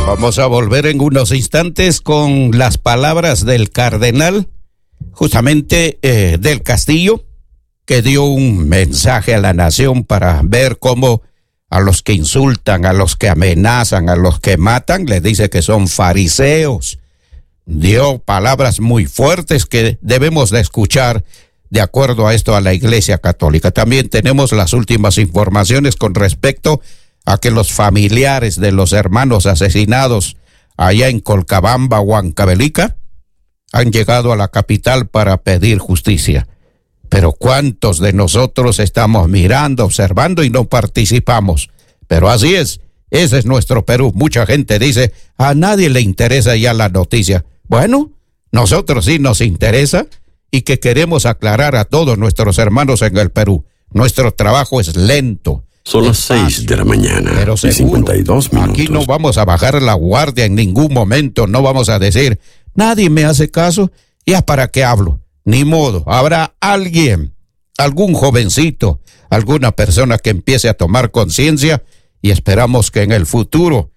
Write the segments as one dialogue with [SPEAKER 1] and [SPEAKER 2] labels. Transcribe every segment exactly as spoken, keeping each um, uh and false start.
[SPEAKER 1] Vamos a volver en unos instantes con las palabras del cardenal, justamente eh, del Castillo, que dio un mensaje a la nación para ver cómo a los que insultan, a los que amenazan, a los que matan, les dice que son fariseos. Dio palabras muy fuertes que debemos de escuchar de acuerdo a esto a la Iglesia Católica. También tenemos las últimas informaciones con respecto a que los familiares de los hermanos asesinados allá en Colcabamba, Huancavelica, han llegado a la capital para pedir justicia. Pero ¿cuántos de nosotros estamos mirando, observando y no participamos? Pero así es, ese es nuestro Perú. Mucha gente dice, a nadie le interesa ya la noticia. Bueno, nosotros sí nos interesa y que queremos aclarar a todos nuestros hermanos en el Perú. Nuestro trabajo es lento.
[SPEAKER 2] Son las seis de la mañana,
[SPEAKER 1] pero seguro,
[SPEAKER 2] y cincuenta y dos minutos.
[SPEAKER 1] Aquí no vamos a bajar la guardia en ningún momento, no vamos a decir, nadie me hace caso, ya para qué hablo. Ni modo, habrá alguien, algún jovencito, alguna persona que empiece a tomar conciencia y esperamos que en el futuro,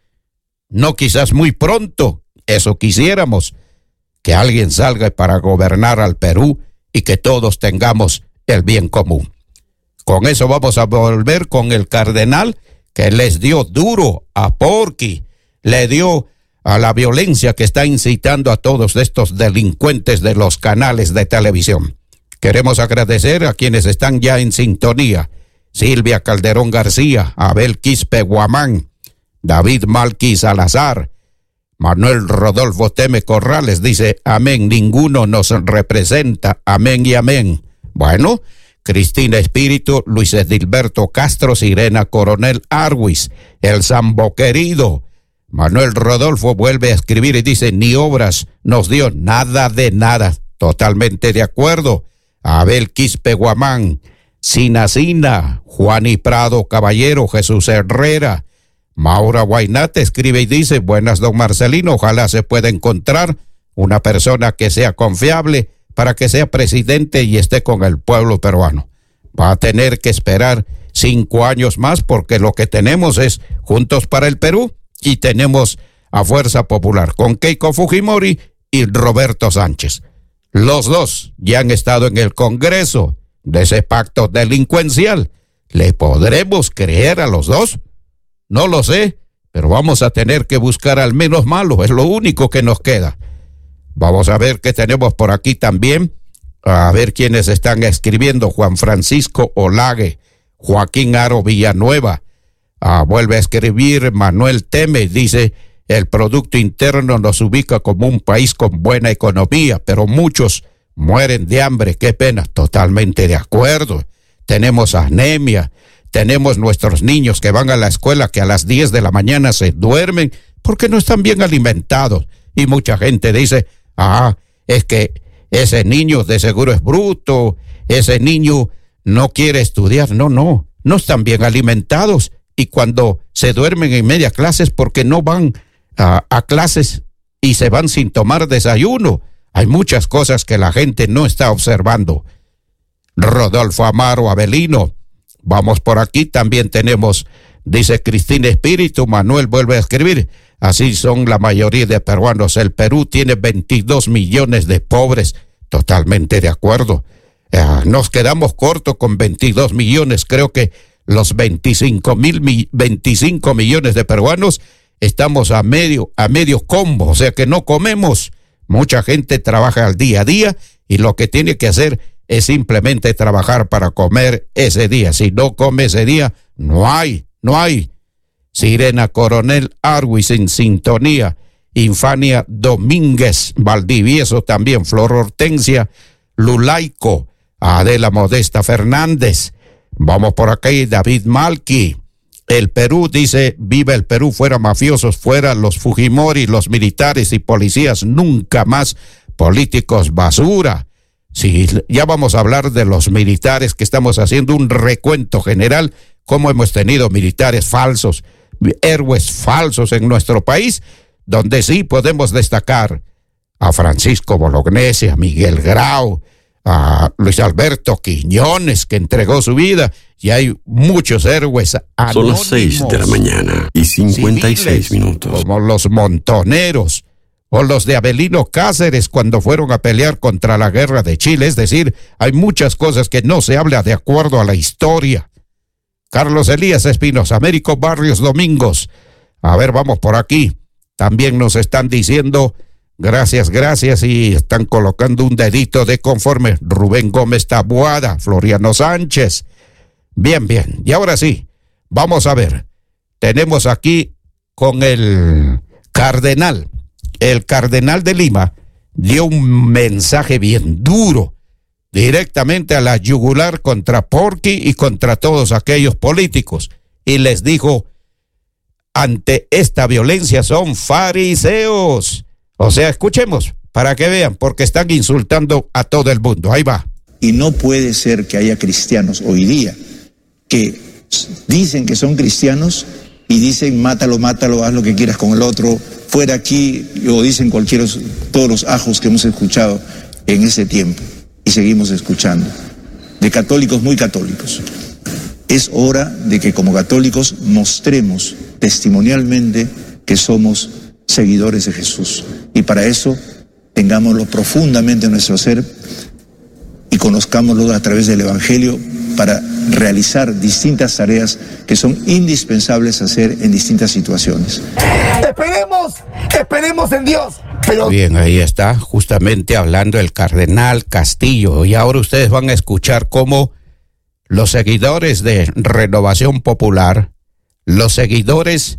[SPEAKER 1] no quizás muy pronto, eso quisiéramos, que alguien salga para gobernar al Perú y que todos tengamos el bien común. Con eso vamos a volver con el cardenal que les dio duro a Porky, le dio a la violencia que está incitando a todos estos delincuentes de los canales de televisión. Queremos agradecer a quienes están ya en sintonía: Silvia Calderón García, Abel Quispe Guamán, David Malqui Salazar, Manuel Rodolfo Teme Corrales, dice amén, ninguno nos representa, amén y amén. Bueno, Cristina Espíritu, Luis Edilberto Castro, Sirena Coronel Arwis, El Sambo Querido. Manuel Rodolfo vuelve a escribir y dice, ni obras nos dio, nada de nada. Totalmente de acuerdo. Abel Quispe Guamán, Sina Sina, Juan y Prado Caballero, Jesús Herrera. Maura Guainate escribe y dice, buenas don Marcelino, ojalá se pueda encontrar una persona que sea confiable para que sea presidente y esté con el pueblo peruano. Va a tener que esperar cinco años más porque lo que tenemos es Juntos para el Perú y tenemos a Fuerza Popular con Keiko Fujimori y Roberto Sánchez. Los dos ya han estado en el Congreso de ese pacto delincuencial. ¿Le podremos creer a los dos? No lo sé, pero vamos a tener que buscar al menos malo, es lo único que nos queda. Vamos a ver qué tenemos por aquí también, a ver quiénes están escribiendo. Juan Francisco Olague, Joaquín Aro Villanueva, ah, vuelve a escribir Manuel Teme, dice, el Producto Interno nos ubica como un país con buena economía, pero muchos mueren de hambre, qué pena, totalmente de acuerdo. Tenemos anemia, tenemos nuestros niños que van a la escuela que a las diez de la mañana se duermen porque no están bien alimentados, y mucha gente dice, ah, es que ese niño de seguro es bruto, ese niño no quiere estudiar. No, no, no están bien alimentados y cuando se duermen en media clase es porque no van a, a clases y se van sin tomar desayuno. Hay muchas cosas que la gente no está observando. Rodolfo Amaro Avelino, vamos por aquí, también tenemos, dice Cristina Espíritu, Manuel vuelve a escribir, así son la mayoría de peruanos. El Perú tiene veintidós millones de pobres. Totalmente de acuerdo. Eh, nos quedamos cortos con veintidós millones. Creo que los veinticinco mil, veinticinco millones de peruanos estamos a medio, a medio combo. O sea que no comemos. Mucha gente trabaja al día a día y lo que tiene que hacer es simplemente trabajar para comer ese día. Si no come ese día, no hay, no hay. Sirena Coronel Arwis en sintonía, Infania Domínguez Valdivieso también, Flor Hortensia Lulaico, Adela Modesta Fernández. Vamos por aquí, David Malqui. El Perú dice, viva el Perú, fuera mafiosos, fuera los Fujimori, los militares y policías, nunca más políticos basura. Sí, ya vamos a hablar de los militares, que estamos haciendo un recuento general, cómo hemos tenido militares falsos, héroes falsos en nuestro país, donde sí podemos destacar a Francisco Bolognesi, a Miguel Grau, a Luis Alberto Quiñones, que entregó su vida, y hay muchos héroes anónimos.
[SPEAKER 2] Son las seis de la mañana y cincuenta y seis
[SPEAKER 1] civiles,
[SPEAKER 2] minutos.
[SPEAKER 1] como los montoneros, o los de Avelino Cáceres cuando fueron a pelear contra la guerra de Chile. Es decir, hay muchas cosas que no se habla de acuerdo a la historia. Carlos Elías Espinosa, Américo Barrios Domingos. A ver, vamos por aquí. También nos están diciendo gracias, gracias, y están colocando un dedito de conforme. Rubén Gómez Taboada, Floriano Sánchez. Bien, bien. Y ahora sí, vamos a ver. Tenemos aquí con el cardenal. El cardenal de Lima dio un mensaje bien duro, directamente a la yugular contra Porky y contra todos aquellos políticos. Y les dijo, ante esta violencia son fariseos. O sea, escuchemos para que vean, porque están insultando a todo el mundo. Ahí va.
[SPEAKER 3] Y no puede ser que haya cristianos hoy día que dicen que son cristianos y dicen mátalo, mátalo, haz lo que quieras con el otro, fuera aquí, o dicen cualquiera, todos los ajos que hemos escuchado en ese tiempo y seguimos escuchando, de católicos muy católicos. Es hora de que como católicos mostremos testimonialmente que somos seguidores de Jesús, y para eso tengámoslo profundamente en nuestro ser y conozcámoslo a través del Evangelio para realizar distintas tareas que son indispensables hacer en distintas situaciones.
[SPEAKER 4] Esperemos, esperemos en Dios. Pero...
[SPEAKER 1] Bien, ahí está, justamente hablando el cardenal Castillo. Y ahora ustedes van a escuchar cómo los seguidores de Renovación Popular, los seguidores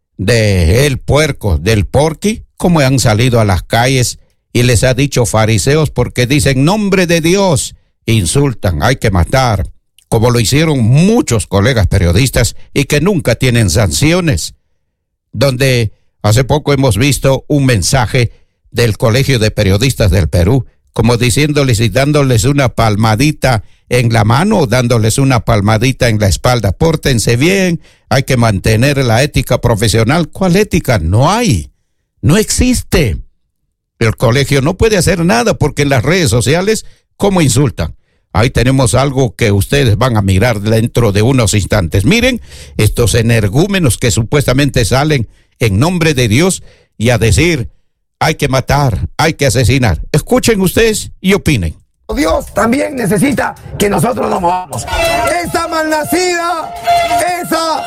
[SPEAKER 1] de El Puerco, del Porky, cómo han salido a las calles y les ha dicho fariseos porque dicen nombre de Dios, insultan, hay que matar, como lo hicieron muchos colegas periodistas y que nunca tienen sanciones. Donde hace poco hemos visto un mensaje del Colegio de Periodistas del Perú, como diciéndoles y dándoles una palmadita en la mano, dándoles una palmadita en la espalda. Pórtense bien, hay que mantener la ética profesional. ¿Cuál ética? No hay, no existe. El colegio no puede hacer nada porque en las redes sociales, ¿cómo insultan? Ahí tenemos algo que ustedes van a mirar dentro de unos instantes. Miren, estos energúmenos que supuestamente salen en nombre de Dios y a decir, hay que matar, hay que asesinar. Escuchen ustedes y opinen.
[SPEAKER 4] Dios también necesita que nosotros nos movamos. Esa malnacida, esa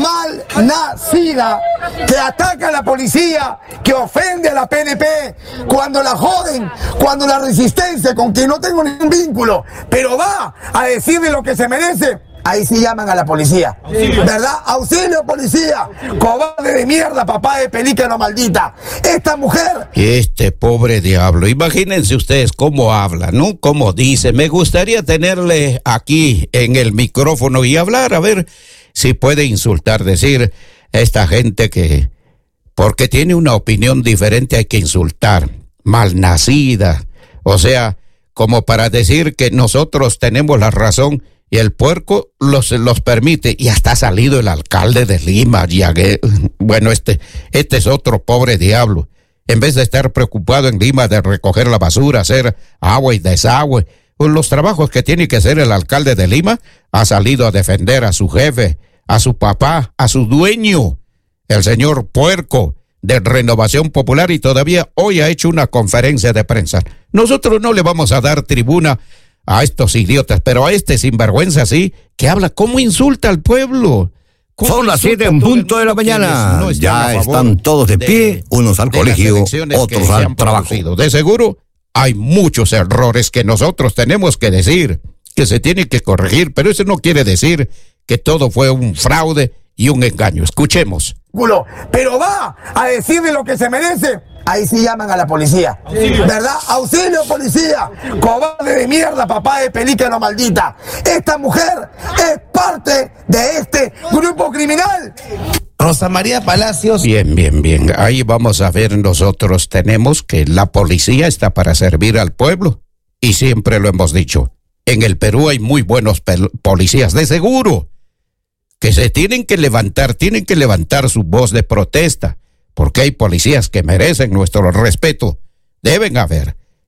[SPEAKER 4] malnacida que ataca a la policía, que ofende a la P N P, cuando la joden, cuando la resistencia, con quien no tengo ningún vínculo, pero va a decirle lo que se merece, ahí sí llaman a la policía, ¿verdad? Auxilio, policía, cobarde de mierda, papá de pelícano maldita. Esta mujer...
[SPEAKER 1] Este pobre diablo, imagínense ustedes cómo habla, ¿no? Cómo dice. Me gustaría tenerle aquí en el micrófono y hablar, a ver si puede insultar, decir a esta gente que porque tiene una opinión diferente hay que insultar, malnacida, o sea, como para decir que nosotros tenemos la razón. Y el puerco los, los permite, y hasta ha salido el alcalde de Lima, Yagué. Bueno, este, este es otro pobre diablo. En vez de estar preocupado en Lima de recoger la basura, hacer agua y desagüe, pues los trabajos que tiene que hacer el alcalde de Lima, ha salido a defender a su jefe, a su papá, a su dueño, el señor Puerco de Renovación Popular, y todavía hoy ha hecho una conferencia de prensa. Nosotros no le vamos a dar tribuna a estos idiotas, pero a este sinvergüenza sí, que habla cómo insulta al pueblo.
[SPEAKER 5] Son las siete en punto de la mañana. No ya están todos de pie, de, unos al colegio, otros al trabajo.
[SPEAKER 1] De seguro hay muchos errores que nosotros tenemos que decir, que se tienen que corregir, pero eso no quiere decir que todo fue un fraude y un engaño. Escuchemos.
[SPEAKER 4] Pero va a decirle lo que se merece. Ahí sí llaman a la policía, ¿verdad? Auxilio, policía, cobarde de mierda, papá de pelícano maldita. Esta mujer es parte de este grupo criminal.
[SPEAKER 6] Rosa María Palacios.
[SPEAKER 1] Bien, bien, bien. Ahí vamos a ver, nosotros tenemos que la policía está para servir al pueblo. Y siempre lo hemos dicho. En el Perú hay muy buenos policías, de seguro. Que se tienen que levantar, tienen que levantar su voz de protesta. Porque hay policías que merecen nuestro respeto. Deben haber.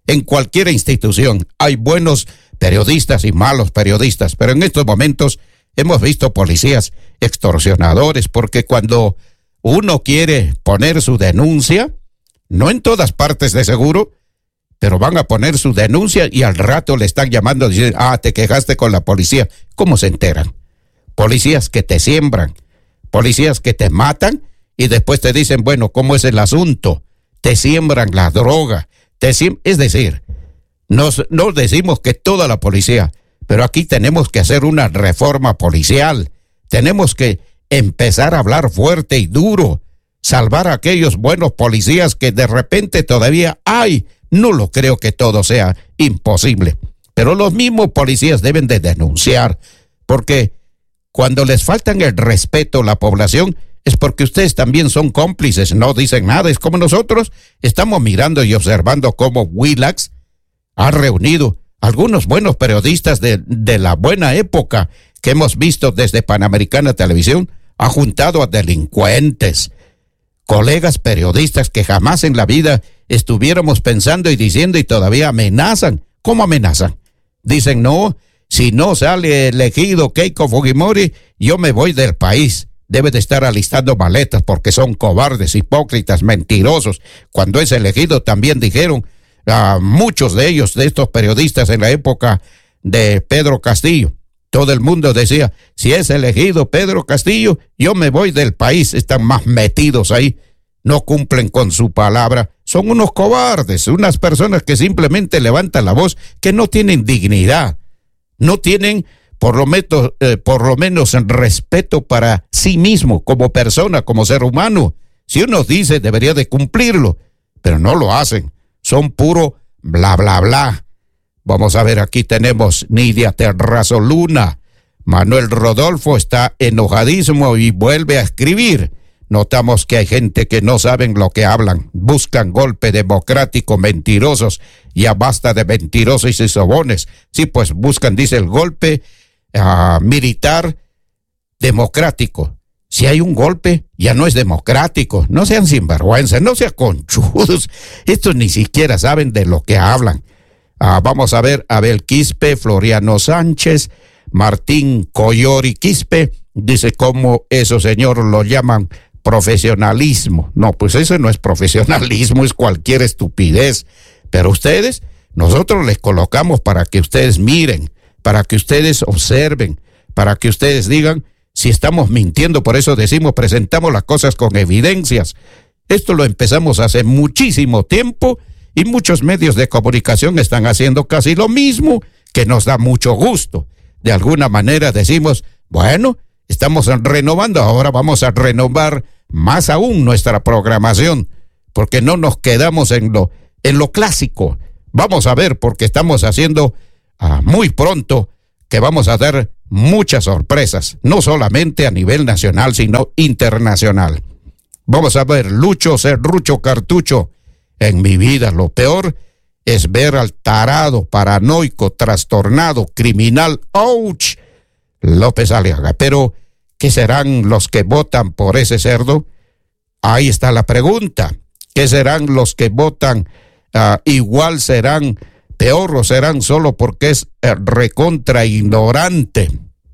[SPEAKER 1] En cualquier institución hay buenos periodistas y malos periodistas, pero en estos momentos hemos visto policías extorsionadores, porque cuando uno quiere poner su denuncia, no en todas partes de seguro, pero van a poner su denuncia y al rato le están llamando y dicen, ah, te quejaste con la policía. ¿Cómo se enteran? Policías que te siembran, policías que te matan y después te dicen, bueno, ¿cómo es el asunto? Te siembran la droga. Te siem- es decir, nos, nos decimos que toda la policía, pero aquí tenemos que hacer una reforma policial. Tenemos que empezar a hablar fuerte y duro, salvar a aquellos buenos policías que de repente todavía hay. No lo creo que todo sea imposible, pero los mismos policías deben de denunciar, porque cuando les faltan el respeto a la población es porque ustedes también son cómplices, no dicen nada. Es como nosotros estamos mirando y observando cómo Willax ha reunido algunos buenos periodistas de, de la buena época que hemos visto desde Panamericana Televisión, ha juntado a delincuentes, colegas periodistas que jamás en la vida estuviéramos pensando y diciendo y todavía amenazan. ¿Cómo amenazan? Dicen, no, si no sale elegido Keiko Fujimori, yo me voy del país. Debe de estar alistando maletas porque son cobardes, hipócritas, mentirosos. Cuando es elegido también dijeron a uh, muchos de ellos, de estos periodistas en la época de Pedro Castillo. Todo el mundo decía, si es elegido Pedro Castillo, yo me voy del país. Están más metidos ahí, no cumplen con su palabra. Son unos cobardes, unas personas que simplemente levantan la voz, que no tienen dignidad, no tienen por lo menos, eh, por lo menos respeto para sí mismo, como persona, como ser humano. Si uno dice, debería de cumplirlo, pero no lo hacen. Son puro bla, bla, bla. Vamos a ver, aquí tenemos Nidia Terrazo Luna. Manuel Rodolfo está enojadísimo y vuelve a escribir. Notamos que hay gente que no saben lo que hablan. Buscan golpe democrático, mentirosos. Ya basta de mentirosos y sobones. Sí, pues buscan, dice, el golpe uh, militar democrático. Si hay un golpe, ya no es democrático. No sean sinvergüenza, no sean conchudos. Estos ni siquiera saben de lo que hablan. Uh, vamos a ver, Abel Quispe, Floriano Sánchez, Martín Coyori Quispe, dice cómo eso, señor, lo llaman profesionalismo. No, pues eso no es profesionalismo, es cualquier estupidez. Pero ustedes, nosotros les colocamos para que ustedes miren, para que ustedes observen, para que ustedes digan si estamos mintiendo. Por eso decimos, presentamos las cosas con evidencias. Esto lo empezamos hace muchísimo tiempo y muchos medios de comunicación están haciendo casi lo mismo, que nos da mucho gusto. De alguna manera decimos, bueno, estamos renovando, ahora vamos a renovar más aún nuestra programación, porque no nos quedamos en lo, en lo clásico. Vamos a ver, porque estamos haciendo uh, muy pronto que vamos a dar muchas sorpresas, no solamente a nivel nacional, sino internacional. Vamos a ver, Lucho Serrucho Cartucho, en mi vida lo peor es ver al tarado, paranoico, trastornado, criminal, ¡ouch!, López Aliaga. Pero, ¿qué serán los que votan por ese cerdo? Ahí está la pregunta. ¿Qué serán los que votan? Uh, igual serán, peor o serán solo porque es uh, recontra ignorante.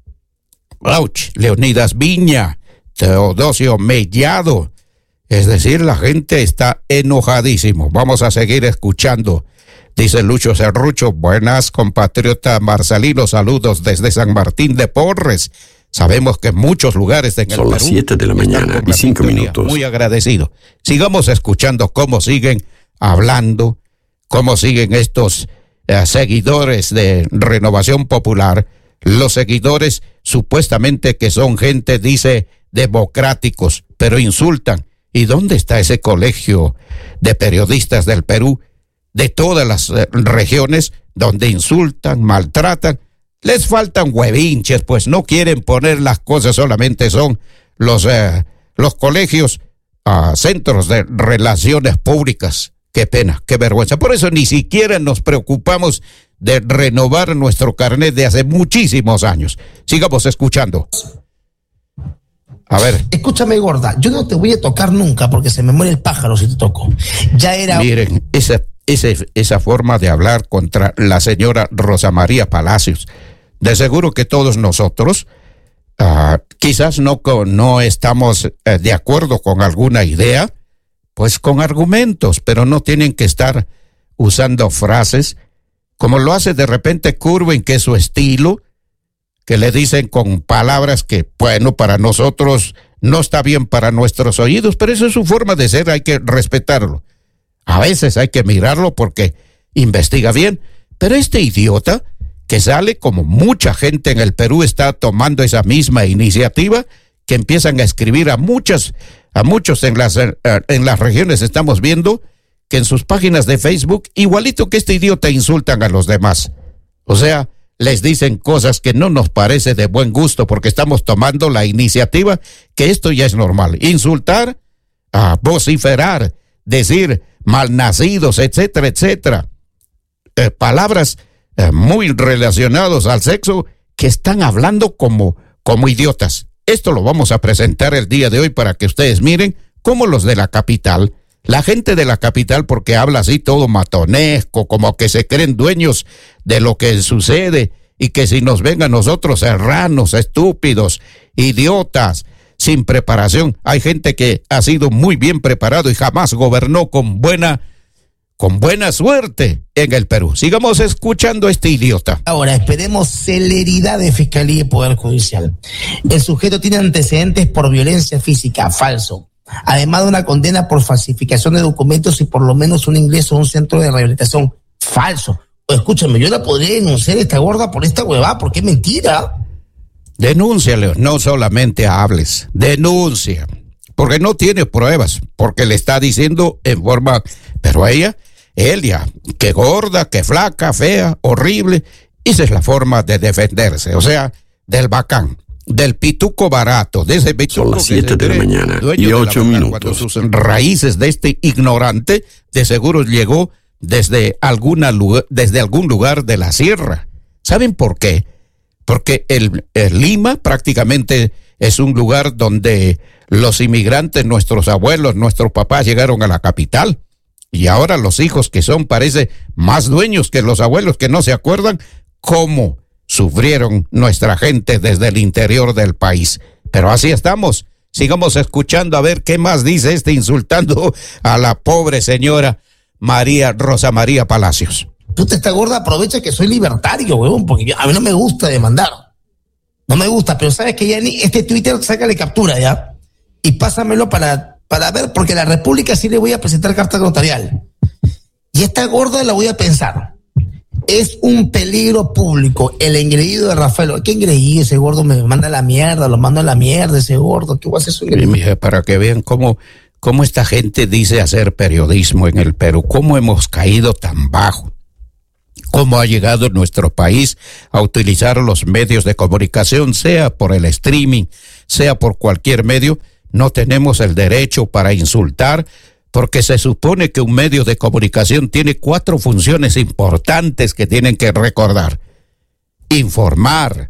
[SPEAKER 1] ¡Ouch! Leonidas Viña, Teodosio Mellado. Es decir, la gente está enojadísimo. Vamos a seguir escuchando. Dice Lucho Serrucho, buenas, compatriota Marcelino, saludos desde San Martín de Porres. Sabemos que en muchos lugares en el
[SPEAKER 2] Son las siete de la mañana y cinco minutos.
[SPEAKER 1] Muy agradecido. Sigamos escuchando cómo siguen hablando, cómo siguen estos eh, seguidores de Renovación Popular, los seguidores supuestamente que son gente, dice, democráticos, pero insultan. ¿Y dónde está ese colegio de periodistas del Perú, de todas las eh, regiones, donde insultan, maltratan? Les faltan huevinches, pues no quieren poner las cosas, solamente son los, eh, los colegios, uh, centros de relaciones públicas. Qué pena, qué vergüenza. Por eso ni siquiera nos preocupamos de renovar nuestro carnet de hace muchísimos años. Sigamos escuchando. A ver.
[SPEAKER 6] Escúchame, gorda, yo no te voy a tocar nunca porque se me muere el pájaro si te toco. Ya era...
[SPEAKER 1] Miren, esa ese, esa forma de hablar contra la señora Rosa María Palacios. De seguro que todos nosotros uh, quizás no, no estamos uh, de acuerdo con alguna idea, pues con argumentos, pero no tienen que estar usando frases como lo hace de repente Curwen, que es su estilo, que le dicen con palabras que, bueno, para nosotros no está bien para nuestros oídos, pero eso es su forma de ser, hay que respetarlo. A veces hay que mirarlo porque investiga bien, pero este idiota que sale, como mucha gente en el Perú está tomando esa misma iniciativa, que empiezan a escribir a muchas, a muchos en las, en las regiones, estamos viendo que en sus páginas de Facebook, igualito que este idiota, insultan a los demás. O sea, les dicen cosas que no nos parece de buen gusto porque estamos tomando la iniciativa, que esto ya es normal. Insultar, a vociferar, decir malnacidos, etcétera, etcétera. Eh, palabras eh, muy relacionadas al sexo que están hablando como, como idiotas. Esto lo vamos a presentar el día de hoy para que ustedes miren cómo los de la capital, la gente de la capital, porque habla así todo matonesco, como que se creen dueños de lo que sucede y que si nos ven a nosotros serranos, estúpidos, idiotas, sin preparación. Hay gente que ha sido muy bien preparado y jamás gobernó con buena, con buena suerte en el Perú. Sigamos escuchando a este idiota.
[SPEAKER 6] Ahora, esperemos celeridad de Fiscalía y Poder Judicial. El sujeto tiene antecedentes por violencia física, falso. Además de una condena por falsificación de documentos y por lo menos un ingreso a un centro de rehabilitación, falso. O escúchame, yo la podría denunciar a esta gorda por esta huevada, porque es mentira.
[SPEAKER 1] Denúnciale, no solamente hables, denuncia, porque no tiene pruebas, porque le está diciendo en forma, pero ella, ella, que gorda, que flaca, fea, horrible, esa es la forma de defenderse, o sea, del bacán, del pituco barato, de ese pituco.
[SPEAKER 2] Son las siete de la mañana y ocho minutos.
[SPEAKER 1] Cuando sus raíces de este ignorante de seguro llegó desde alguna lugar, desde algún lugar de la sierra. ¿Saben por qué? Porque el, el Lima prácticamente es un lugar donde los inmigrantes, nuestros abuelos, nuestros papás llegaron a la capital. Y ahora los hijos que son, parece, más dueños que los abuelos, que no se acuerdan cómo sufrieron nuestra gente desde el interior del país. Pero así estamos. Sigamos escuchando a ver qué más dice este insultando a la pobre señora María Rosa María Palacios.
[SPEAKER 6] Puta, esta gorda aprovecha que soy libertario, huevón, porque yo, a mí no me gusta demandar. No me gusta, pero sabes que ya ni este Twitter, sácale captura, ¿ya? Y pásamelo para, para ver, porque a la República sí le voy a presentar carta notarial. Y esta gorda la voy a pensar. Es un peligro público. El engreído de Rafael. ¿Qué engreído? Ese gordo me manda a la mierda, lo mando a la mierda, ese gordo. ¿Qué voy a hacer su engreído?
[SPEAKER 1] Mija, para que vean cómo, cómo esta gente dice hacer periodismo en el Perú, cómo hemos caído tan bajo. Cómo ha llegado nuestro país a utilizar los medios de comunicación, sea por el streaming, sea por cualquier medio. No tenemos el derecho para insultar, porque se supone que un medio de comunicación tiene cuatro funciones importantes que tienen que recordar: informar,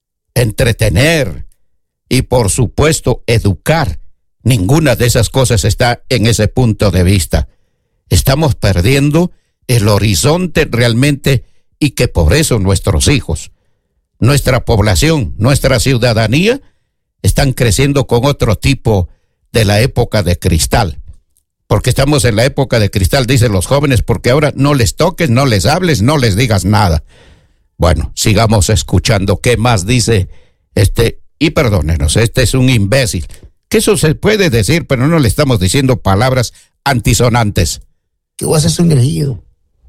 [SPEAKER 1] entretener y, por supuesto, educar. Ninguna de esas cosas está en ese punto de vista. Estamos perdiendo el horizonte realmente, y que por eso nuestros hijos, nuestra población, nuestra ciudadanía están creciendo con otro tipo de la época de cristal. Porque estamos en la época de cristal, dicen los jóvenes, porque ahora no les toques, no les hables, no les digas nada. Bueno, sigamos escuchando qué más dice este, y perdónenos, este es un imbécil. Que eso se puede decir, pero no le estamos diciendo palabras antisonantes.
[SPEAKER 6] ¿Qué vas a hacer un engreído?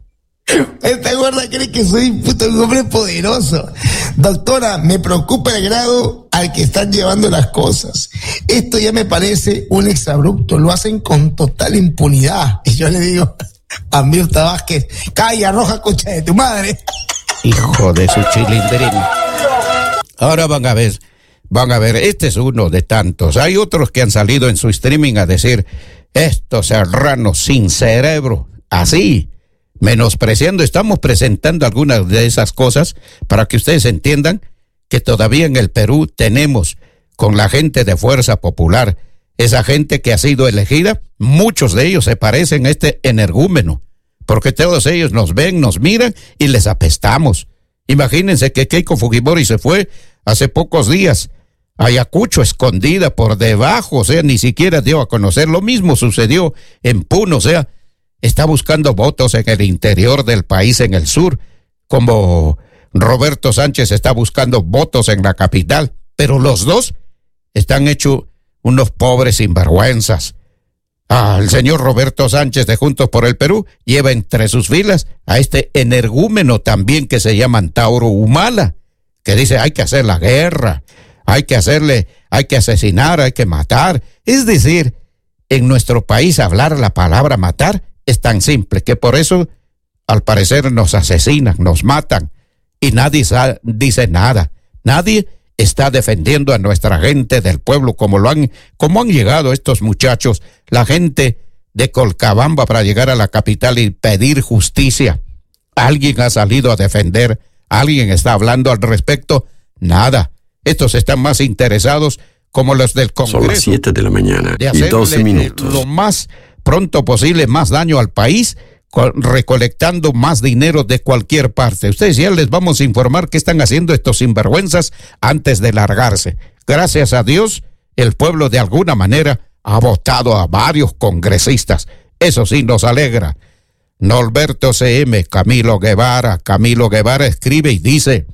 [SPEAKER 6] Esta gorda cree que soy puto un hombre poderoso. Doctora, me preocupa el grado al que están llevando las cosas. Esto ya me parece un exabrupto. Lo hacen con total impunidad. Y yo le digo a Mirta Vázquez: calla, roja concha de tu madre.
[SPEAKER 1] Hijo de su chilindrín. Ahora van a ver, van a ver, este es uno de tantos. Hay otros que han salido en su streaming a decir: estos serranos sin cerebro, así, menospreciando. Estamos presentando algunas de esas cosas para que ustedes entiendan que todavía en el Perú tenemos, con la gente de Fuerza Popular, esa gente que ha sido elegida, muchos de ellos se parecen a este energúmeno, porque todos ellos nos ven, nos miran y les apestamos. Imagínense que Keiko Fujimori se fue hace pocos días a Ayacucho, escondida por debajo, o sea, ni siquiera dio a conocer. Lo mismo sucedió en Puno, o sea, está buscando votos en el interior del país, en el sur, como Roberto Sánchez está buscando votos en la capital, pero los dos están hechos unos pobres sinvergüenzas. Ah, el señor Roberto Sánchez de Juntos por el Perú lleva entre sus filas a este energúmeno también que se llama Tauro Humala, que dice hay que hacer la guerra, hay que hacerle, hay que asesinar, hay que matar. Es decir, en nuestro país hablar la palabra matar es tan simple que por eso al parecer nos asesinan, nos matan y nadie dice nada. Nadie está defendiendo a nuestra gente del pueblo como lo han, como han llegado estos muchachos, la gente de Colcabamba para llegar a la capital y pedir justicia. ¿Alguien ha salido a defender? ¿Alguien está hablando al respecto? Nada. Estos están más interesados, como los del Congreso.
[SPEAKER 2] Son las siete de la mañana y doce minutos.
[SPEAKER 1] Lo más pronto posible, más daño al país, recolectando más dinero de cualquier parte. Ustedes ya les vamos a informar qué están haciendo estos sinvergüenzas antes de largarse. Gracias a Dios, el pueblo de alguna manera ha votado a varios congresistas. Eso sí nos alegra. Norberto C M, Camilo Guevara, Camilo Guevara escribe y dice: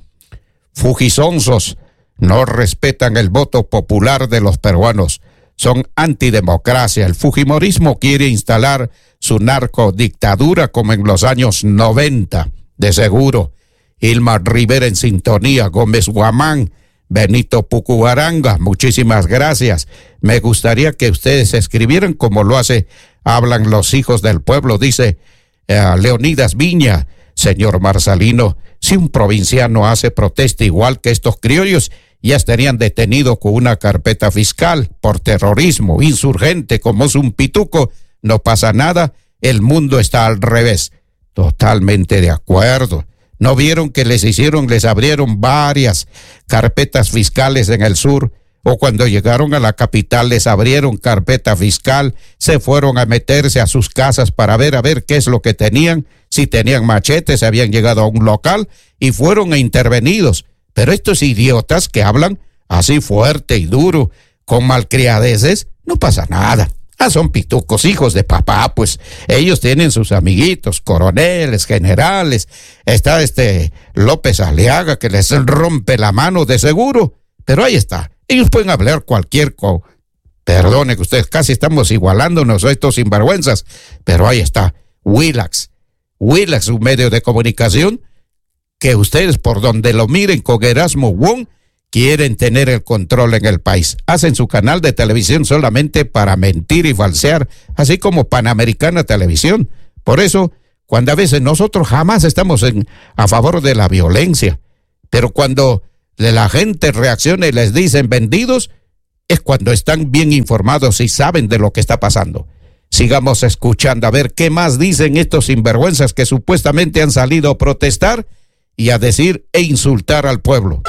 [SPEAKER 1] Fujisonsos no respetan el voto popular de los peruanos. Son antidemocracia. El fujimorismo quiere instalar su narcodictadura como en los años noventa, de seguro. Ilma Rivera en sintonía, Gómez Guamán, Benito Pucuaranga, muchísimas gracias. Me gustaría que ustedes escribieran como lo hace, hablan los hijos del pueblo, dice eh, Leonidas Viña. Señor Marcelino, si un provinciano hace protesta igual que estos criollos, ya estarían detenidos con una carpeta fiscal por terrorismo, insurgente, como es un pituco, no pasa nada, el mundo está al revés. Totalmente de acuerdo. ¿No vieron que les hicieron, les abrieron varias carpetas fiscales en el sur? O cuando llegaron a la capital les abrieron carpeta fiscal, se fueron a meterse a sus casas para ver a ver qué es lo que tenían, si tenían machetes, habían llegado a un local y fueron intervenidos. Pero estos idiotas que hablan así fuerte y duro, con malcriadeces, no pasa nada. Ah, son pitucos, hijos de papá, pues ellos tienen sus amiguitos, coroneles, generales. Está este López Aliaga que les rompe la mano de seguro, pero ahí está. Ellos pueden hablar cualquier cosa. Perdone que ustedes casi estamos igualándonos a estos sinvergüenzas, pero ahí está. Willax. Willax, un medio de comunicación que ustedes por donde lo miren con Erasmo Wong quieren tener el control en el país. Hacen su canal de televisión solamente para mentir y falsear, así como Panamericana Televisión. Por eso, cuando a veces nosotros jamás estamos en, a favor de la violencia, pero cuando la gente reacciona y les dicen vendidos, es cuando están bien informados y saben de lo que está pasando. Sigamos escuchando a ver qué más dicen estos sinvergüenzas que supuestamente han salido a protestar y a decir e insultar al pueblo.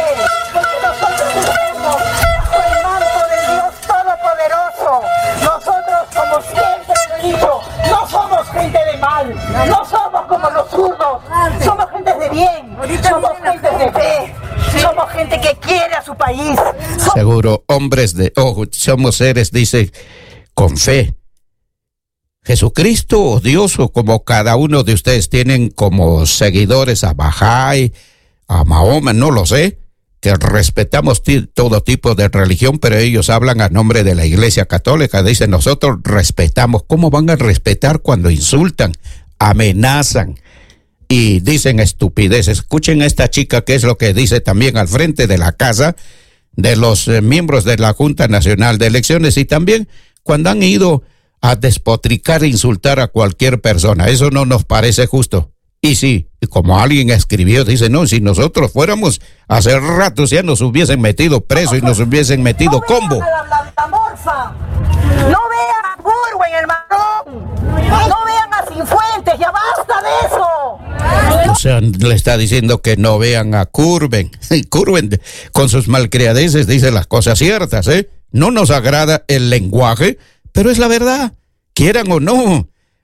[SPEAKER 7] No somos gente de mal, no somos como los zurdos, somos gente de bien, somos gente de fe, somos gente que quiere a su país.
[SPEAKER 1] Seguro, hombres de ojo, somos seres, dice, con fe. Jesucristo o Dios o como cada uno de ustedes tienen como seguidores a Bahá'í, a Mahoma, no lo sé, que respetamos t- todo tipo de religión, pero ellos hablan a nombre de la Iglesia Católica, dicen nosotros respetamos. ¿Cómo van a respetar cuando insultan, amenazan y dicen estupideces? Escuchen a esta chica que es lo que dice también al frente de la casa de los eh, miembros de la Junta Nacional de Elecciones y también cuando han ido a despotricar e insultar a cualquier persona. Eso no nos parece justo. Y sí, como alguien escribió, dice, no, si nosotros fuéramos hace rato ya nos hubiesen metido preso y nos hubiesen metido
[SPEAKER 7] no
[SPEAKER 1] combo.
[SPEAKER 7] Vean a la, la morfa, no vean a Burgo en el Marrón, no vean a Cifuentes, ya basta de eso.
[SPEAKER 1] O sea, le está diciendo que no vean a Curven. Curven con sus malcriadeces dice las cosas ciertas, ¿eh? No nos agrada el lenguaje, pero es la verdad, quieran o no.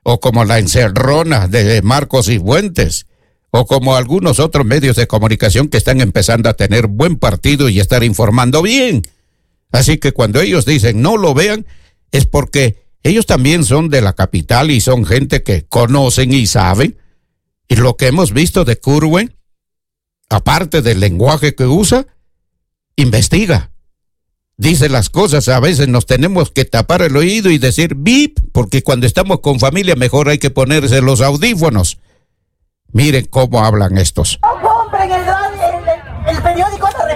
[SPEAKER 1] o como La Encerrona de Marcos y Fuentes, o como algunos otros medios de comunicación que están empezando a tener buen partido y estar informando bien. Así que cuando ellos dicen no lo vean, es porque ellos también son de la capital y son gente que conocen y saben. Y lo que hemos visto de Curwen, aparte del lenguaje que usa, investiga. Dice las cosas, a veces nos tenemos que tapar el oído y decir bip, porque cuando estamos con familia mejor hay que ponerse los audífonos. Miren cómo hablan estos.
[SPEAKER 7] No compren el, el, el periódico La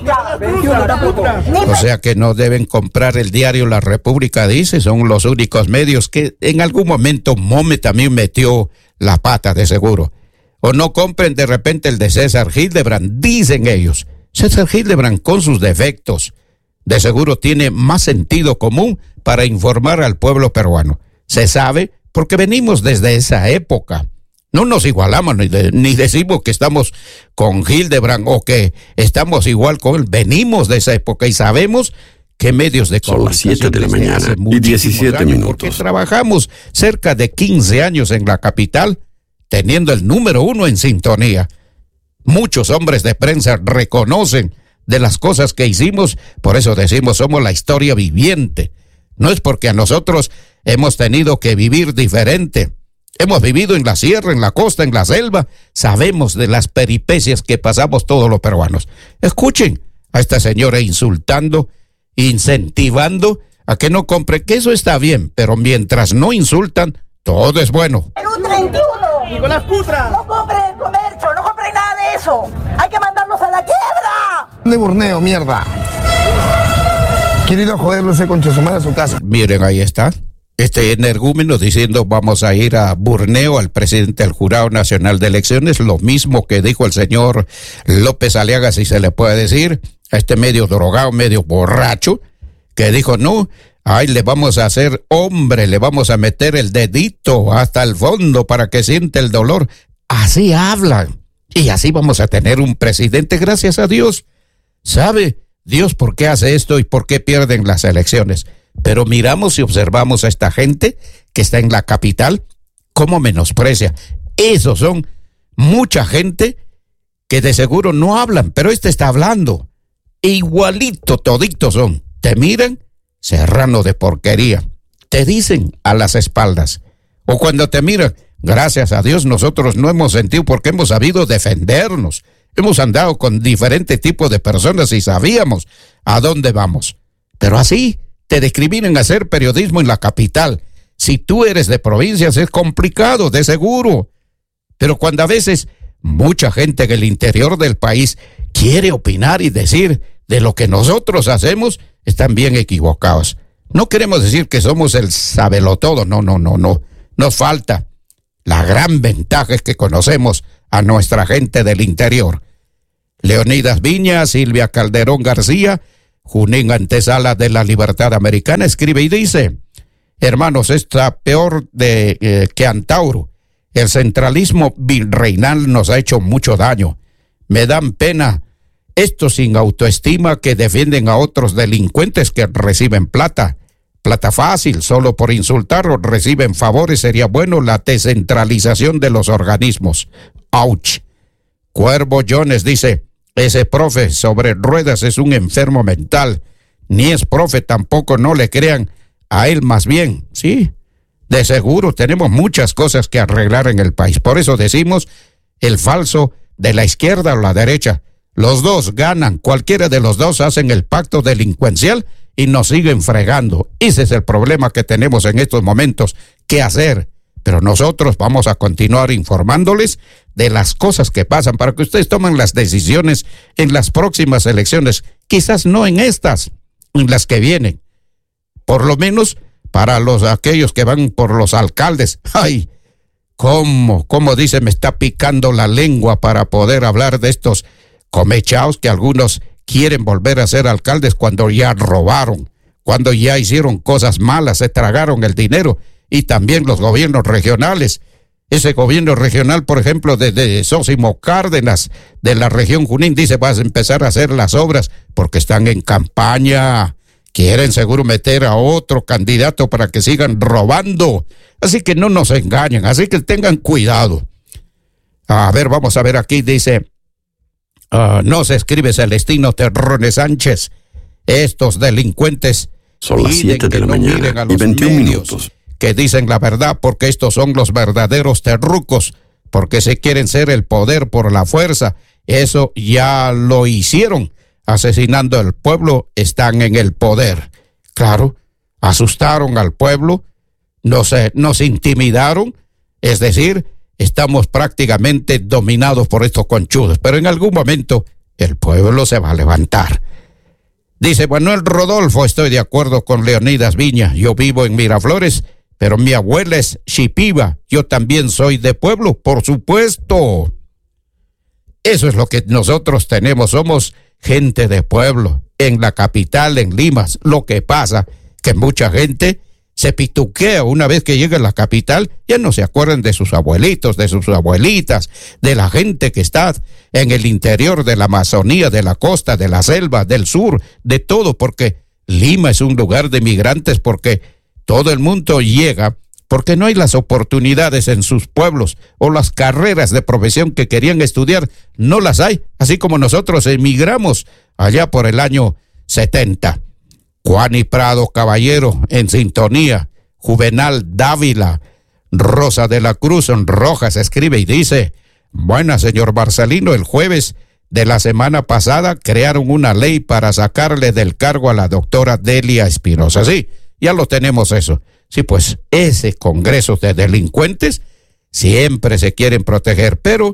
[SPEAKER 7] República.
[SPEAKER 1] O sea que no deben comprar el diario La República, dice, son los únicos medios que en algún momento Mome también metió la pata de seguro. O no compren de repente el de César Hildebrand, dicen ellos. César Hildebrand con sus defectos, de seguro tiene más sentido común para informar al pueblo peruano. Se sabe porque venimos desde esa época. No nos igualamos ni, de, ni decimos que estamos con Hildebrand o que estamos igual con él. Venimos de esa época y sabemos que medios de comunicación.
[SPEAKER 2] Son las siete de la mañana y diecisiete minutos.
[SPEAKER 1] Porque trabajamos cerca de quince años en la capital, teniendo el número uno en sintonía. Muchos hombres de prensa reconocen de las cosas que hicimos, por eso decimos somos la historia viviente. No es porque a nosotros hemos tenido que vivir diferente. Hemos vivido en la sierra, en la costa, en la selva. Sabemos de las peripecias que pasamos todos los peruanos. Escuchen a esta señora insultando, incentivando a que no compre, que eso está bien, pero mientras no insultan, todo es bueno.
[SPEAKER 7] Perú treinta y uno.
[SPEAKER 6] Nicolás Putra.
[SPEAKER 7] No compren el comercio, no compren nada de eso. Hay que mandarlos a la quiebra.
[SPEAKER 6] De Borneo, mierda. Querido joderlo ese concha su madre a su casa.
[SPEAKER 1] Miren, ahí está. Este energúmeno diciendo vamos a ir a Borneo, al presidente del Jurado Nacional de Elecciones, lo mismo que dijo el señor López Aliaga, si se le puede decir, a este medio drogado, medio borracho, que dijo no, ay, le vamos a hacer hombre, le vamos a meter el dedito hasta el fondo para que siente el dolor. Así hablan, y así vamos a tener un presidente, gracias a Dios. ¿Sabe Dios por qué hace esto y por qué pierden las elecciones? Pero miramos y observamos a esta gente que está en la capital, cómo menosprecia. Esos son mucha gente que de seguro no hablan, pero este está hablando. Igualito toditos son. Te miran, serrano de porquería. Te dicen a las espaldas. O cuando te miran, gracias a Dios nosotros no hemos sentido porque hemos sabido defendernos. Hemos andado con diferentes tipos de personas y sabíamos a dónde vamos. Pero así te discriminan a hacer periodismo en la capital. Si tú eres de provincias es complicado, de seguro. Pero cuando a veces mucha gente en el interior del país quiere opinar y decir de lo que nosotros hacemos, están bien equivocados. No queremos decir que somos el sabelotodo, no, no, no, no. Nos falta. La gran ventaja es que conocemos a nuestra gente del interior. Leonidas Viña, Silvia Calderón García, Junín Antesala de la Libertad Americana, escribe y dice, hermanos, está peor de, eh, que Antauro. El centralismo virreinal nos ha hecho mucho daño. Me dan pena estos sin autoestima que defienden a otros delincuentes que reciben plata. Plata fácil, solo por insultar o reciben favores. Sería bueno la descentralización de los organismos. Ouch. Cuervo Jones dice, ese profe sobre ruedas es un enfermo mental. Ni es profe, tampoco no le crean a él más bien. Sí, de seguro tenemos muchas cosas que arreglar en el país. Por eso decimos el falso de la izquierda o la derecha. Los dos ganan, cualquiera de los dos hacen el pacto delincuencial y nos siguen fregando. Ese es el problema que tenemos en estos momentos. ¿Qué hacer? Pero nosotros vamos a continuar informándoles de las cosas que pasan para que ustedes tomen las decisiones en las próximas elecciones. Quizás no en estas, en las que vienen. Por lo menos para los aquellos que van por los alcaldes. ¡Ay! ¿Cómo? ¿Cómo dice? Me está picando la lengua para poder hablar de estos comechaos que algunos quieren volver a ser alcaldes cuando ya robaron, cuando ya hicieron cosas malas, se tragaron el dinero. Y también los gobiernos regionales. Ese gobierno regional, por ejemplo, de, de Sósimo Cárdenas, de la región Junín, dice, vas a empezar a hacer las obras porque están en campaña. Quieren seguro meter a otro candidato para que sigan robando. Así que no nos engañen, así que tengan cuidado. A ver, vamos a ver aquí, dice, uh, no se escribe Celestino Terrones Sánchez. Estos delincuentes
[SPEAKER 2] son las siete de la
[SPEAKER 1] no
[SPEAKER 2] mañana y veintiún minutos.
[SPEAKER 1] Que dicen la verdad, porque estos son los verdaderos terrucos, porque se quieren ser el poder por la fuerza. Eso ya lo hicieron, asesinando al pueblo, están en el poder. Claro, asustaron al pueblo, nos, eh, nos intimidaron, es decir, estamos prácticamente dominados por estos conchudos, pero en algún momento el pueblo se va a levantar. Dice Manuel Rodolfo, estoy de acuerdo con Leonidas Viña, yo vivo en Miraflores, pero mi abuela es Shipiba, yo también soy de pueblo, por supuesto. Eso es lo que nosotros tenemos, somos gente de pueblo, en la capital, en Lima. Lo que pasa que mucha gente se pituquea una vez que llega a la capital, ya no se acuerdan de sus abuelitos, de sus abuelitas, de la gente que está en el interior de la Amazonía, de la costa, de la selva, del sur, de todo, porque Lima es un lugar de migrantes, porque todo el mundo llega, porque no hay las oportunidades en sus pueblos, o las carreras de profesión que querían estudiar, no las hay, así como nosotros emigramos allá por el año setenta. Juani Prado Caballero en sintonía, Juvenal Dávila, Rosa de la Cruz en Rojas escribe y dice, buena señor Marcelino, el jueves de la semana pasada crearon una ley para sacarle del cargo a la doctora Delia Espinosa. Sí, ya lo tenemos eso. Sí, pues ese congreso de delincuentes siempre se quieren proteger, pero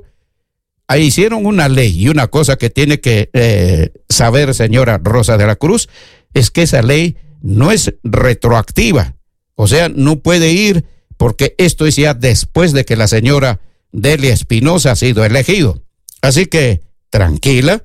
[SPEAKER 1] ahí hicieron una ley y una cosa que tiene que eh, saber señora Rosa de la Cruz, es que esa ley no es retroactiva, o sea, no puede ir porque esto es ya después de que la señora Delia Espinosa ha sido elegido. Así que tranquila,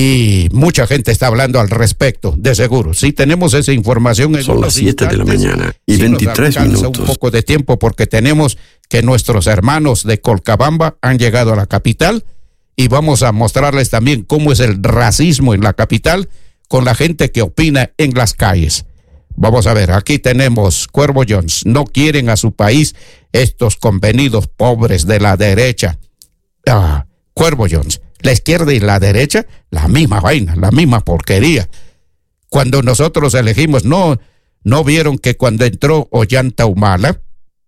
[SPEAKER 1] y mucha gente está hablando al respecto, de seguro. Sí tenemos esa información en
[SPEAKER 2] Son las siete de la mañana y sí veintitrés minutos.
[SPEAKER 1] Un poco de tiempo porque tenemos que nuestros hermanos de Colcabamba han llegado a la capital y vamos a mostrarles también cómo es el racismo en la capital con la gente que opina en las calles. Vamos a ver, aquí tenemos Cuervo Jones. No quieren a su país estos convenidos pobres de la derecha. Ah, Cuervo Jones, la izquierda y la derecha, la misma vaina, la misma porquería. Cuando nosotros elegimos, no, no vieron que cuando entró Ollanta Humala,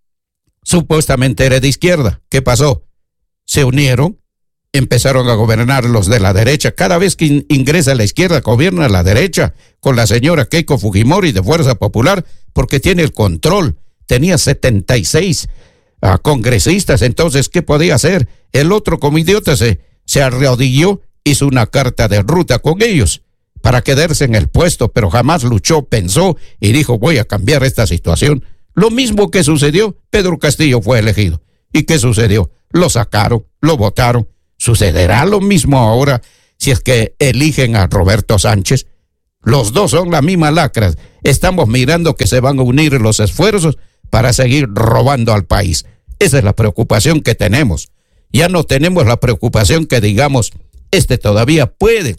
[SPEAKER 1] supuestamente era de izquierda. ¿Qué pasó? Se unieron, empezaron a gobernar los de la derecha. Cada vez que in- ingresa la izquierda, gobierna la derecha, con la señora Keiko Fujimori de Fuerza Popular, porque tiene el control. Tenía setenta y seis uh, congresistas, entonces, ¿qué podía hacer? El otro como idiota se, se arrodilló, hizo una carta de ruta con ellos para quedarse en el puesto, pero jamás luchó, pensó y dijo, voy a cambiar esta situación. Lo mismo que sucedió, Pedro Castillo fue elegido. ¿Y qué sucedió? Lo sacaron, lo votaron. ¿Sucederá lo mismo ahora si es que eligen a Roberto Sánchez? Los dos son la misma lacra. Estamos mirando que se van a unir los esfuerzos para seguir robando al país. Esa es la preocupación que tenemos. Ya no tenemos la preocupación que digamos, este todavía puede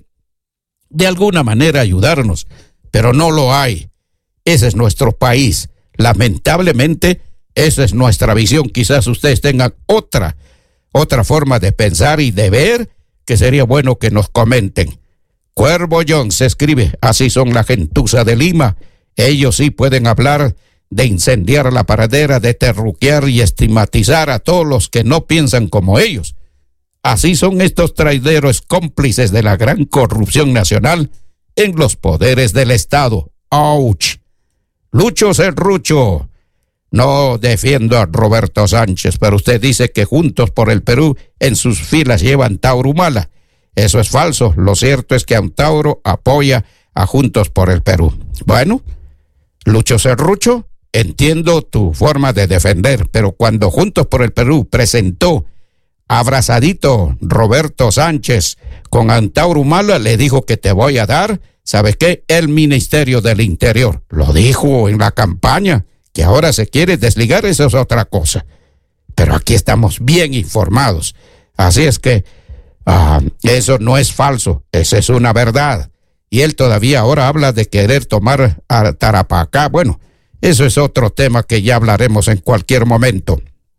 [SPEAKER 1] de alguna manera ayudarnos, pero no lo hay. Ese es nuestro país. Lamentablemente, esa es nuestra visión. Quizás ustedes tengan otra Otra forma de pensar y de ver, que sería bueno que nos comenten. Cuervo Jones escribe, así son la gentuza de Lima. Ellos sí pueden hablar de incendiar la paradera, de terruquear y estigmatizar a todos los que no piensan como ellos. Así son estos traideros cómplices de la gran corrupción nacional en los poderes del Estado. ¡Auch! Lucho Serrucho. No defiendo a Roberto Sánchez, pero usted dice que Juntos por el Perú en sus filas llevan Tauro Humala. Eso es falso. Lo cierto es que Antauro apoya a Juntos por el Perú. Bueno, Lucho Serrucho, entiendo tu forma de defender, pero cuando Juntos por el Perú presentó abrazadito Roberto Sánchez con Antauro Humala, le dijo que te voy a dar, ¿sabes qué? El Ministerio del Interior. Lo dijo en la campaña. Que ahora se quiere desligar, eso es otra cosa. Pero aquí estamos bien informados. Así es que uh, eso no es falso, esa es una verdad. y él todavía ahora habla de querer tomar a Tarapacá. Bueno, eso es otro tema que ya hablaremos en cualquier momento.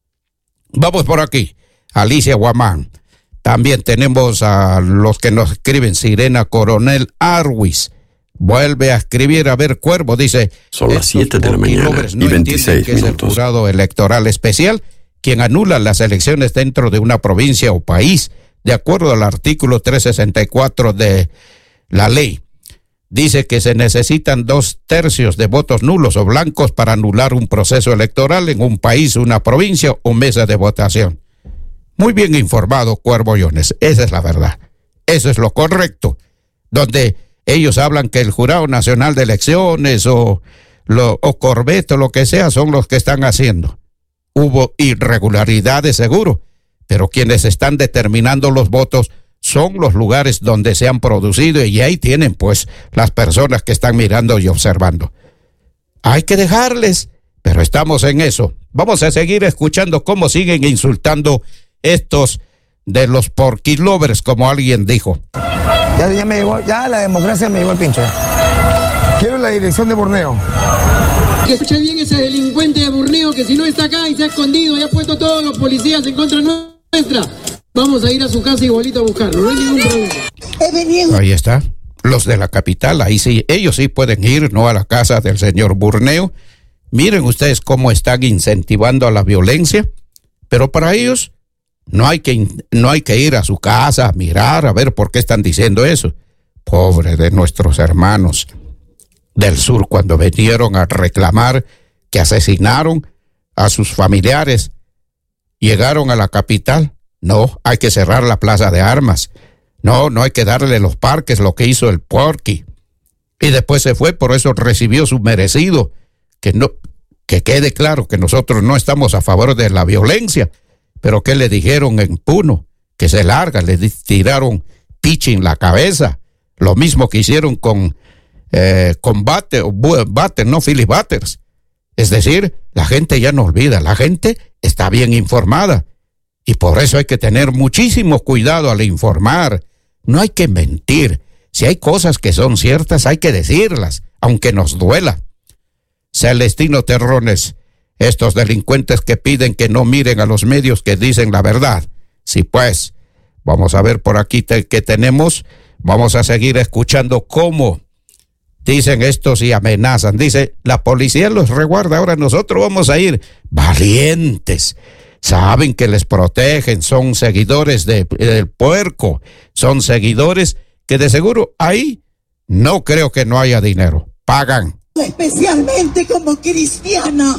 [SPEAKER 1] Vamos por aquí, Alicia Guamán. También tenemos a los que nos escriben, Sirena Coronel Arwis. Vuelve a escribir, a ver, Cuervo, dice...
[SPEAKER 2] Son las siete de la mañana
[SPEAKER 1] no
[SPEAKER 2] y veintiséis
[SPEAKER 1] que
[SPEAKER 2] minutos.
[SPEAKER 1] Es el jurado electoral especial quien anula las elecciones dentro de una provincia o país, de acuerdo al artículo trescientos sesenta y cuatro de la ley. Dice que se necesitan dos tercios de votos nulos o blancos para anular un proceso electoral en un país, una provincia o mesa de votación. Muy bien informado, Cuervo Llones. Esa es la verdad. Eso es lo correcto. Donde ellos hablan que el Jurado Nacional de Elecciones o, lo, o Corvette o lo que sea son los que están haciendo. Hubo irregularidades seguro, pero quienes están determinando los votos son los lugares donde se han producido y ahí tienen pues las personas que están mirando y observando. Hay que dejarles, pero estamos en eso. Vamos a seguir escuchando cómo siguen insultando estos de los porky lovers, como alguien dijo.
[SPEAKER 4] Ya, ya me llegó, ya la democracia me llegó al pincho. Quiero la dirección de Borneo.
[SPEAKER 8] Que escuche bien ese delincuente de Borneo que si no está acá y se ha escondido y ha puesto todos los policías en contra nuestra, vamos a ir a su casa igualito a buscarlo, no hay ningún problema.
[SPEAKER 1] Ahí está, los de la capital, ahí sí, ellos sí pueden ir, no a la casa del señor Borneo. Miren ustedes cómo están incentivando a la violencia, pero para ellos no hay que, no hay que ir a su casa a mirar, a ver por qué están diciendo eso. Pobre de nuestros hermanos del sur cuando vinieron a reclamar que asesinaron a sus familiares, llegaron a la capital. No, hay que cerrar la plaza de armas. No, no hay que darle los parques, lo que hizo el Porky. Y después se fue, por eso recibió su merecido. Que no, que quede claro que nosotros no estamos a favor de la violencia. Pero ¿qué le dijeron en Puno? Que se larga, le tiraron pichi en la cabeza. Lo mismo que hicieron con eh, con Batter, Batter, no Phyllis Butters. Es decir, la gente ya no olvida, la gente está bien informada. Y por eso hay que tener muchísimo cuidado al informar. No hay que mentir. Si hay cosas que son ciertas, hay que decirlas, aunque nos duela. Celestino Terrones, estos delincuentes que piden que no miren a los medios que dicen la verdad. Sí, pues, vamos a ver por aquí te, que tenemos. Vamos a seguir escuchando cómo dicen estos y amenazan. Dice, la policía los reguarda, ahora nosotros vamos a ir valientes. Saben que les protegen, son seguidores de, del puerco, son seguidores que de seguro ahí no creo que no haya dinero, pagan.
[SPEAKER 7] Especialmente como cristiana,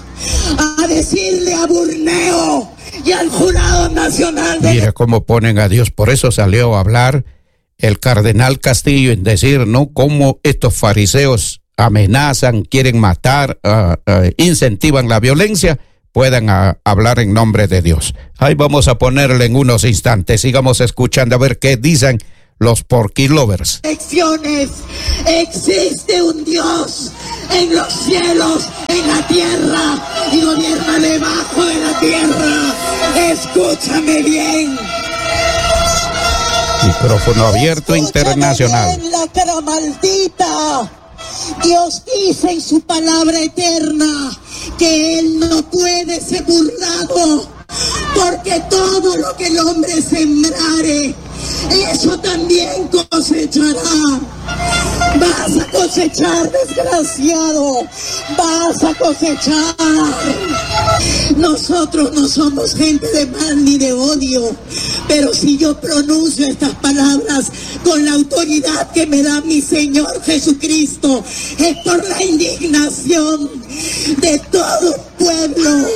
[SPEAKER 7] a decirle a Borneo y al Jurado Nacional de...
[SPEAKER 1] Mira cómo ponen a Dios, por eso salió a hablar el cardenal Castillo en decir, ¿no?, cómo estos fariseos amenazan, quieren matar, uh, uh, incentivan la violencia, puedan a, hablar en nombre de Dios. Ahí vamos a ponerle en unos instantes, sigamos escuchando a ver qué dicen los porky lovers.
[SPEAKER 7] Elecciones, existe un Dios en los cielos, en la tierra, y gobierna debajo de la tierra. Escúchame bien.
[SPEAKER 1] Micrófono abierto internacional.
[SPEAKER 7] Bien, la cara maldita. Dios dice en su palabra eterna que Él no puede ser burlado, porque todo lo que el hombre sembrare, eso también cosechará. Vas a cosechar, desgraciado, vas a cosechar. Nosotros no somos gente de mal ni de odio, pero si yo pronuncio estas palabras con la autoridad que me da mi Señor Jesucristo, es por la indignación de todo pueblo.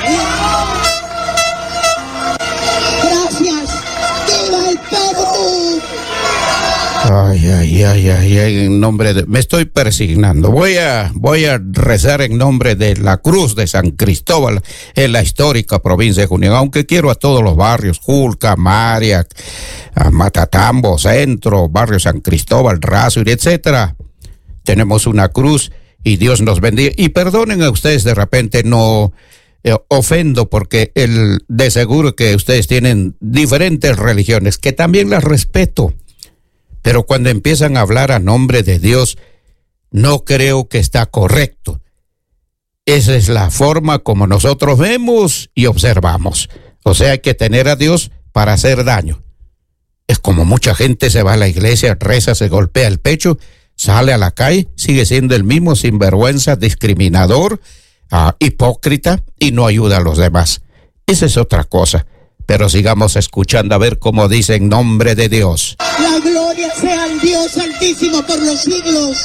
[SPEAKER 7] Gracias. ¡Viva el Perú!
[SPEAKER 1] Ay, ay, ay, ay, ay, en nombre de... Me estoy persignando. Voy a, voy a rezar en nombre de la Cruz de San Cristóbal en la histórica provincia de Junín, aunque quiero a todos los barrios, Julca, Maria, a Matatambo, Centro, barrio San Cristóbal, Razuri, etcétera. Tenemos una cruz y Dios nos bendiga. Y perdonen a ustedes, de repente no... Eh, ofendo porque el, de seguro que ustedes tienen diferentes religiones, que también las respeto, pero cuando empiezan a hablar a nombre de Dios, no creo que está correcto. Esa es la forma como nosotros vemos y observamos. O sea, hay que tener a Dios para hacer daño. Es como mucha gente se va a la iglesia, reza, se golpea el pecho, sale a la calle, sigue siendo el mismo sinvergüenza, discriminador, uh, hipócrita y no ayuda a los demás. Esa es otra cosa. Pero sigamos escuchando a ver cómo dice en nombre de Dios.
[SPEAKER 7] La gloria sea al Dios Altísimo por los siglos.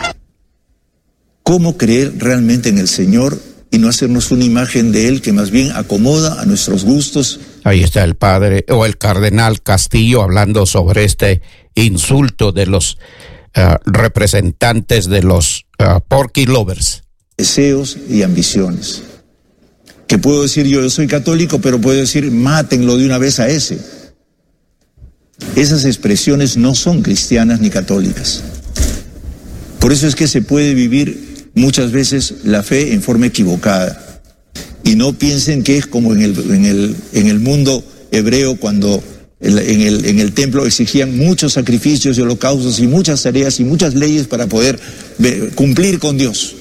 [SPEAKER 3] ¿Cómo creer realmente en el Señor y no hacernos una imagen de Él que más bien acomoda a nuestros gustos?
[SPEAKER 1] Ahí está el padre o el cardenal Castillo hablando sobre este insulto de los uh, representantes de los uh, porky lovers.
[SPEAKER 3] Deseos y ambiciones. Que puedo decir yo, yo soy católico, pero puedo decir, mátenlo de una vez a ese. Esas expresiones no son cristianas ni católicas. Por eso es que se puede vivir muchas veces la fe en forma equivocada. Y no piensen que es como en el, en el, en el mundo hebreo cuando en el, en el templo exigían muchos sacrificios y holocaustos y muchas tareas y muchas leyes para poder cumplir con Dios.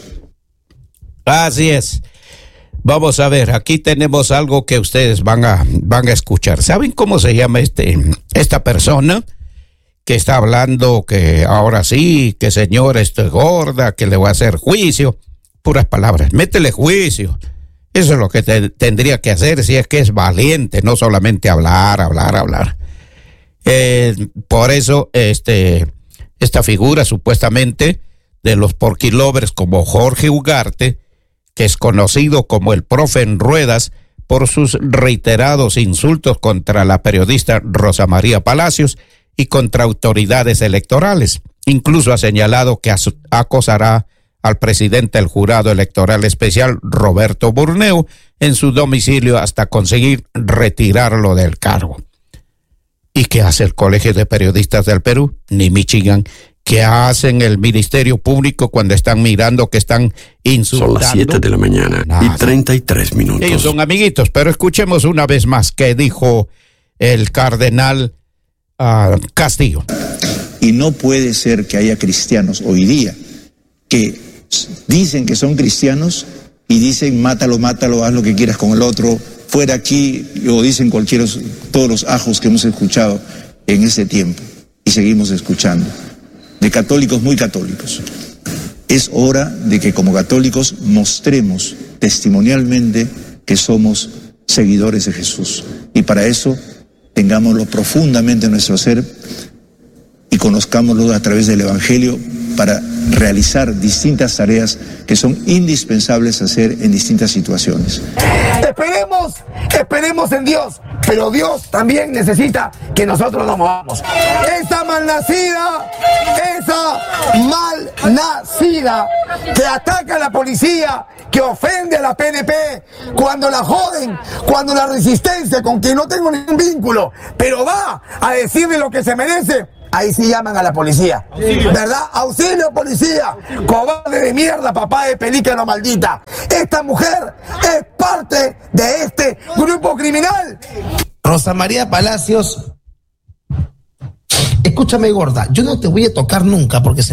[SPEAKER 1] Así es. Vamos a ver, aquí tenemos algo que ustedes van a, van a escuchar. ¿Saben cómo se llama este, esta persona que está hablando que ahora sí, que señor, estoy gorda, que le voy a hacer juicio? Puras palabras, métele juicio. Eso es lo que te, tendría que hacer si es que es valiente, no solamente hablar, hablar, hablar. Eh, por eso, este, esta figura supuestamente de los porky lovers como Jorge Ugarte, que es conocido como el profe en ruedas por sus reiterados insultos contra la periodista Rosa María Palacios y contra autoridades electorales. Incluso ha señalado que acosará al presidente del jurado electoral especial, Roberto Burneo, en su domicilio hasta conseguir retirarlo del cargo. ¿Y qué hace el Colegio de Periodistas del Perú? Ni Michigan. ¿Qué hacen el Ministerio Público cuando están mirando que están insultando?
[SPEAKER 2] Son las siete de la mañana. Nada. Y treinta y tres minutos.
[SPEAKER 1] Ellos son amiguitos, pero escuchemos una vez más qué dijo el cardenal uh, Castillo.
[SPEAKER 3] Y no puede ser que haya cristianos hoy día que dicen que son cristianos y dicen mátalo, mátalo, haz lo que quieras con el otro, fuera aquí, o dicen cualquiera, todos los ajos que hemos escuchado en ese tiempo y seguimos escuchando. De católicos muy católicos. Es hora de que como católicos mostremos testimonialmente que somos seguidores de Jesús. Y para eso tengámoslo profundamente en nuestro ser y conozcámoslo a través del Evangelio para realizar distintas tareas que son indispensables hacer en distintas situaciones.
[SPEAKER 4] Esperemos, esperemos en Dios, pero Dios también necesita que nosotros nos movamos. Esa malnacida, esa malnacida que ataca a la policía, que ofende a la P N P, cuando la joden, cuando la resistencia, con quien no tengo ningún vínculo, pero va a decirle lo que se merece. Ahí sí llaman a la policía, ¿verdad? ¡Auxilio, policía! ¡Cobarde de mierda, papá de pelícano maldita! Esta mujer es parte de este grupo criminal.
[SPEAKER 6] Rosa María Palacios, escúchame, gorda, yo no te voy a tocar nunca porque se